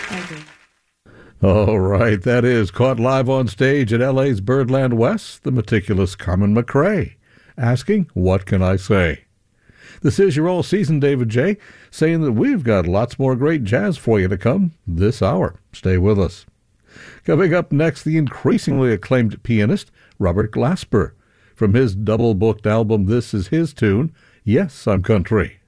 I do. All right, that is caught live on stage at LA's Birdland West, the meticulous Carmen McRae, asking, "What can I say?" This is your all-season David J., saying that we've got lots more great jazz for you to come this hour. Stay with us. Coming up next, the increasingly acclaimed pianist Robert Glasper. From his double-booked album, this is his tune, Yes, I'm Country.